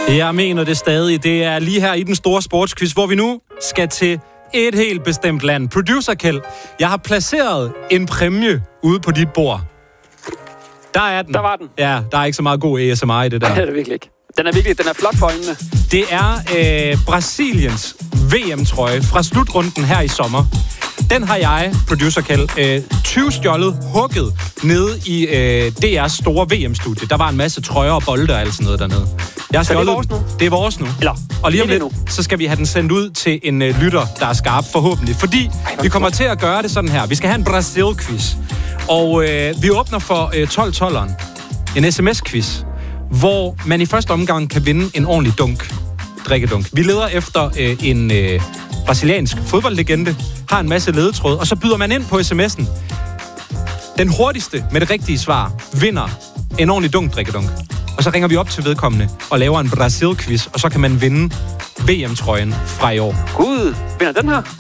Jeg mener det stadig. Det er lige her i den store sportsquiz, hvor vi nu skal til et helt bestemt land. Producer Kjeld, jeg har placeret en præmie ude på dit bord. Der er den. Der var den. Ja, der er ikke så meget god ASMR i det der. Nej, det er det virkelig ikke. Den er flot for øjnene. Det er Brasiliens VM-trøje fra slutrunden her i sommer. Den har jeg, producer Kjeld, 20 hugget nede i DR's store VM-studie. Der var en masse trøjer og bolde og alt sådan noget dernede. Jeg har så det er vores nu? Det er vores nu. Og lige om lidt, så skal vi have den sendt ud til en lytter, der er skarp forhåbentlig. Fordi vi kommer til at gøre det sådan her. Vi skal have en Brasil-quiz. Og vi åbner for 12-12'eren. En sms-quiz, hvor man i første omgang kan vinde en ordentlig drikkedunk. Vi leder efter en brasiliansk fodboldlegende, har en masse ledetråd, og så byder man ind på sms'en. Den hurtigste med det rigtige svar vinder en ordentlig drikkedunk. Og så ringer vi op til vedkommende og laver en Brasil-quiz, og så kan man vinde VM-trøjen fra i år. Gud, vinder den her?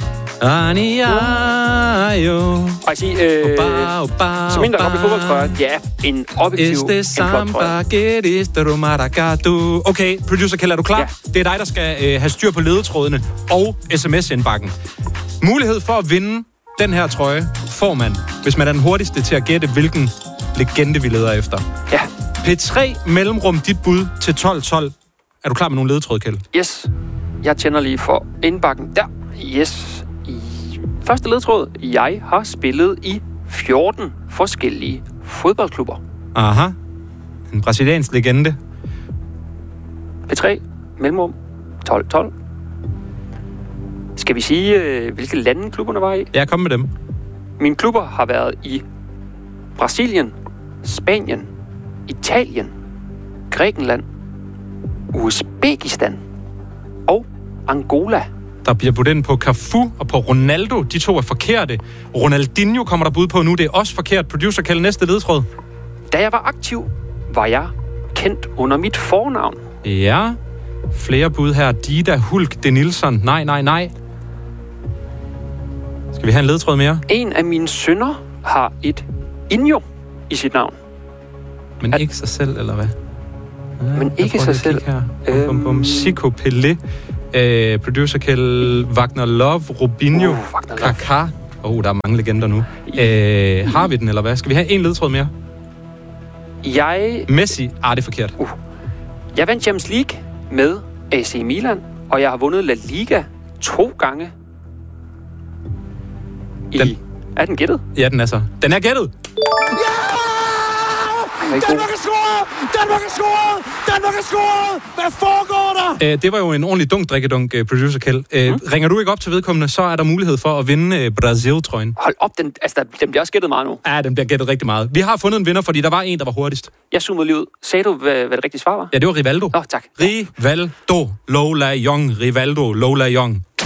Og jeg siger, som en, der er oppe i fodboldtrøjer, ja, en objektiv, en flot trøje. Okay, producer Kjeld, er du klar? Ja. Det er dig, der skal have styr på ledetrådene og sms-indbakken. Mulighed for at vinde den her trøje får man, hvis man er den hurtigste til at gætte, hvilken legende vi leder efter. Ja. P3 mellemrum dit bud til 12-12. Er du klar med nogle ledetråd, Kjeld? Yes. Jeg tænder lige for indbakken der. Yes. Første ledtråd. Jeg har spillet i 14 forskellige fodboldklubber. Aha. En brasiliansk legende. P3, mellemrum, 12-12. Skal vi sige, hvilke lande klubberne var i? Ja, kom med dem. Mine klubber har været i Brasilien, Spanien, Italien, Grækenland, Uzbekistan og Angola. Der bliver budt ind på Cafu og på Ronaldo. De to er forkerte. Ronaldinho kommer der bud på nu. Det er også forkert. Producer Kjeld, næste ledtråd. Da jeg var aktiv, var jeg kendt under mit fornavn. Ja. Flere bud her. Dida Hulk de Nilsson. Nej. Skal vi have en ledtråd mere? En af mine sønner har et Injo i sit navn. Men ikke sig selv, eller hvad? Ja, men ikke sig selv. Zico Pelé. Producer Kjeld, Wagner Love, Robinho, Kaká. Der er mange legender nu. Har vi den, eller hvad? Skal vi have en ledtråd mere? Messi. Det er forkert. Jeg vandt Champions League med AC Milan, og jeg har vundet La Liga 2 gange. Er den gættet? Ja, den er så. Den er gættet! Danmark er scoret! Hvad foregår der? Det var jo en ordentlig drikkedunk, producer Kjeld. Ringer du ikke op til vedkommende, så er der mulighed for at vinde Brasil-trøjen. Hold op, den bliver også gættet meget nu. Ja, den bliver gættet rigtig meget. Vi har fundet en vinder, fordi der var en, der var hurtigst. Jeg zoomede lige ud. Sagde du, hvad det rigtige svar var? Ja, det var Rivaldo. Tak. Rivaldo, Lola Young.